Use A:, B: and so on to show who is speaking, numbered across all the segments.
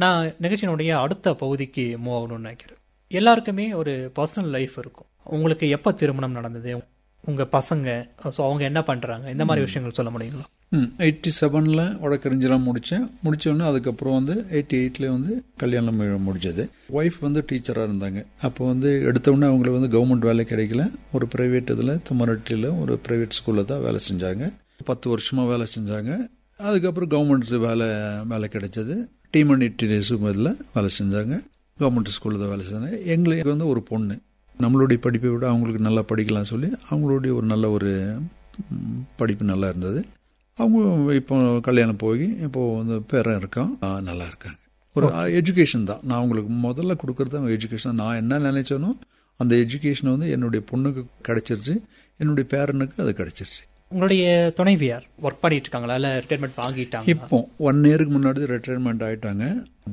A: நான் நிகழ்ச்சியினுடைய அடுத்த பகுதிக்கு மூவ் ஆகணும்னு நினைக்கிறேன். எல்லாருக்குமே ஒரு பர்சனல் லைஃப் இருக்கும். உங்களுக்கு எப்போ திருமணம் நடந்தது, உங்க பசங்க, ஸோ அவங்க என்ன பண்றாங்க, இந்த மாதிரி விஷயங்கள் சொல்ல முடியுங்களா?
B: 87 வழக்கறிஞராக முடித்தோடனே அதுக்கப்புறம் 88 கல்யாணம் முடிஞ்சது. ஒய்ஃப் டீச்சராக இருந்தாங்க. அப்போ எடுத்தோடனே அவங்களுக்கு கவர்மெண்ட் வேலை கிடைக்கல. ஒரு ப்ரைவேட் இதில் தும்மரட்டியில் ஒரு ப்ரைவேட் ஸ்கூலில் தான் வேலை செஞ்சாங்க. 10 வருஷமாக வேலை செஞ்சாங்க. அதுக்கப்புறம் கவர்மெண்ட் வேலை கிடைச்சது. T&T இதில் வேலை செஞ்சாங்க. கவர்மெண்ட் ஸ்கூலில் தான் வேலை செஞ்சாங்க. எங்களுக்கு ஒரு பொண்ணு. நம்மளுடைய படிப்பை விட அவங்களுக்கு நல்லா படிக்கலாம் சொல்லி அவங்களுடைய ஒரு நல்ல ஒரு படிப்பு நல்லா இருந்தது. அவங்க இப்போ கல்யாணம் போய் இப்போது பேரன் இருக்கான், நல்லா இருக்காங்க. ஒரு எஜுகேஷன் தான் நான் அவங்களுக்கு முதல்ல கொடுக்குறது. அவங்க எஜுகேஷன் நான் என்ன நினைச்சேனோ அந்த எஜுகேஷன் என்னுடைய பொண்ணுக்கு கிடைச்சிருச்சு, என்னுடைய பேரனுக்கு அது கிடைச்சிருச்சு.
A: உங்களுடைய துணைவியார் ஒர்க் பண்ணிட்டு இருக்காங்களா, இல்லை ரிட்டையர்மெண்ட் வாங்கிட்டாங்க?
B: இப்போ 1 இயருக்கு முன்னாடி ரிட்டையர்மெண்ட் ஆகிட்டாங்க.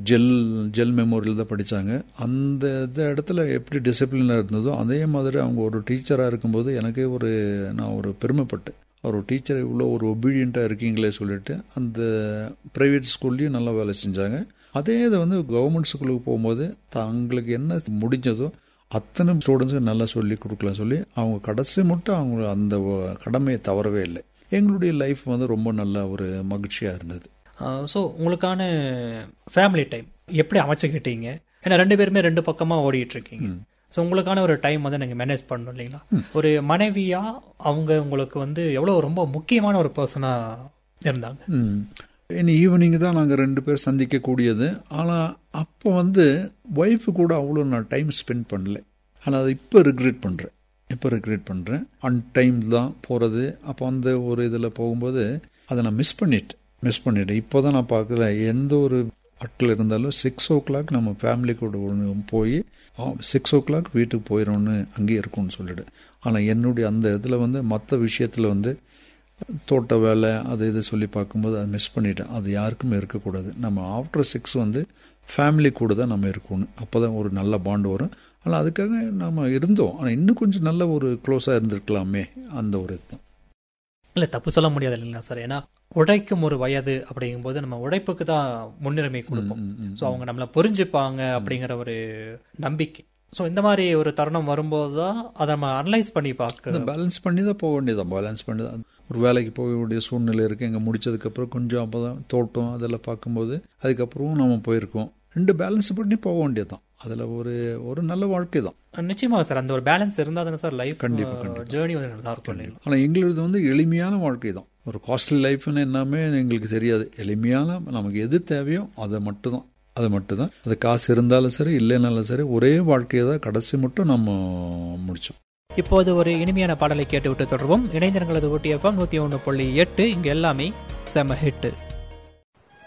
B: ஜெல் மெமோரியல் தான் படித்தாங்க. அந்த இடத்துல எப்படி டிசிப்ளினாக இருந்ததோ அதே மாதிரி அவங்க ஒரு டீச்சராக இருக்கும்போது எனக்கே நான் ஒரு பெருமைப்பட்டேன். ஒரு டீச்சர் இவ்வளோ ஒரு ஒபீடியண்ட்டாக இருக்கீங்களே சொல்லிட்டு அந்த ப்ரைவேட் ஸ்கூல்லையும் நல்லா வேலை செஞ்சாங்க. அதே இதை கவர்மெண்ட் ஸ்கூலுக்கு போகும்போது தங்களுக்கு என்ன முடிஞ்சதோ அத்தனை ஸ்டூடெண்ட்ஸுக்கு நல்லா சொல்லி கொடுக்கலாம் சொல்லி அவங்க கடைசி மட்டும் அவங்க அந்த கடமையை தவறவே இல்லை. எங்களுடைய லைஃப் ரொம்ப நல்ல ஒரு மகிழ்ச்சியாக இருந்தது.
A: ஸோ உங்களுக்கான ஃபேமிலி டைம் எப்படி அமைச்சுக்கிட்டீங்க? ஏன்னா 2 பேருமே 2 பக்கமாக ஓடிட்டு இருக்கீங்க. ஸோ உங்களுக்கான ஒரு டைம் நீங்கள் மேனேஜ் பண்ணணும் இல்லைங்களா? ஒரு மனைவியா அவங்க உங்களுக்கு எவ்வளோ ரொம்ப முக்கியமான ஒரு பர்சனாக இருந்தாங்க.
B: இனி ஈவினிங் தான் நாங்கள் 2 பேர் சந்திக்கக்கூடியது. ஆனால் அப்போ ஒய்ஃபு கூட அவ்வளோ நான் டைம் ஸ்பெண்ட் பண்ணல. ஆனால் அதை இப்போ ரிக்ரெட் பண்ணுறேன். அன்டைம் தான் போகிறது. அப்போ ஒரு இதில் போகும்போது அதை நான் மிஸ் பண்ணிட்டேன். இப்போ தான் நான் பார்க்கல. எந்த ஒரு ஆட்கள் இருந்தாலும் 6 o'clock நம்ம ஃபேமிலி கூட போய் 6 o'clock வீட்டுக்கு போயிடணும்னு அங்கேயே இருக்கும்னு சொல்லிட்டு. ஆனால் என்னுடைய அந்த இதில் மற்ற விஷயத்தில் தோட்ட வேலை அது இது சொல்லி பார்க்கும்போது அதை மிஸ் பண்ணிட்டேன். அது யாருக்குமே இருக்கக்கூடாது. நம்ம ஆஃப்டர் 6 ஃபேமிலி கூட தான் நம்ம இருக்கணும். அப்போ தான் ஒரு நல்ல பாண்டு வரும். ஆனால் அதுக்காக நம்ம இருந்தோம். ஆனால் இன்னும் கொஞ்சம் நல்ல ஒரு க்ளோஸாக இருந்திருக்கலாமே, அந்த ஒரு இதுதான்.
A: இல்லை, தப்பு சொல்ல முடியாது இல்லைங்களா சார்? ஏன்னா உழைக்கும் ஒரு வயது அப்படிங்கும்போது நம்ம உழைப்புக்கு தான் முன்னுரிமை கொடுப்போம். ஸோ அவங்க நம்மளை புரிஞ்சுப்பாங்க அப்படிங்கிற ஒரு நம்பிக்கை. ஸோ இந்த மாதிரி ஒரு தருணம் வரும்போது தான் அதை நம்ம அனலைஸ் பண்ணி பார்க்க
B: பேலன்ஸ் பண்ணி தான் போக வேண்டியதான். பேலன்ஸ் பண்ணி தான் ஒரு வேலைக்கு போக வேண்டிய சூழ்நிலை இருக்குது. இங்கே முடிச்சதுக்கப்புறம் கொஞ்சம் அப்போ தான் தோட்டம் அதெல்லாம் பார்க்கும்போது அதுக்கப்புறம் நம்ம போயிருக்கோம். 2 பேலன்ஸ் பண்ணி போக வேண்டியதான். அதில் ஒரு நல்ல வாழ்க்கை தான்.
A: நிச்சயமாக சார், அந்த ஒரு பேலன்ஸ் இருந்தால் தானே சார் லைஃப்
B: கண்டிப்பாக
A: ஜேர்னி நல்லா இருக்கும்.
B: ஆனால் எங்களுக்கு எளிமையான வாழ்க்கை தான். ஒரு காஸ்ட்லி லைஃப்னு என்னமே எங்களுக்கு தெரியாது. எளிமையான நமக்கு எது தேவையோ அதை மட்டும்தான். அது காசு இருந்தாலும் சரி இல்லைனாலும் சரி ஒரே வாழ்க்கையை தான் கடைசி மட்டும் நம்ம முடித்தோம்.
A: இப்போது ஒரு இனிமையான பாடலை கேட்டுவிட்டு தொடர்வோம். இணைந்திருங்களது ஊட்டி FM 101.8. இங்கு எல்லாமே செம ஹிட்.